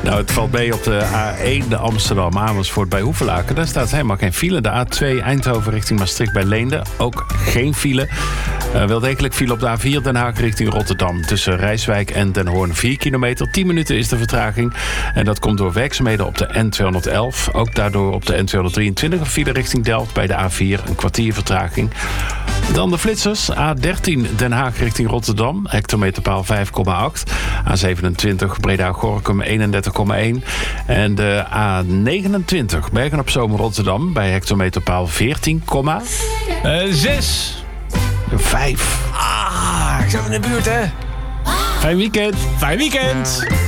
Nou, het valt mee op de A1 de Amsterdam-Amersfoort bij Hoevelaken. Daar staat helemaal geen file. De A2 Eindhoven richting Maastricht bij Leende. Ook geen file. Wel degelijk file op de A4 Den Haag richting Rotterdam. Tussen Rijswijk en Den Hoorn 4 kilometer. 10 minuten is de vertraging. En dat komt door werkzaamheden op de N211. Ook daardoor op de N223 een file richting Delft bij de A4. Een kwartier vertraging. Dan de flitsers. A13 Den Haag richting Rotterdam. Hectometerpaal 5,8. A27 Breda-Gorinchem 31,1. En de A29 Bergen-op-Zoom Rotterdam bij hectometerpaal 14,6. 5. Ik zat in de buurt, hè? Fijn weekend. Fijn weekend.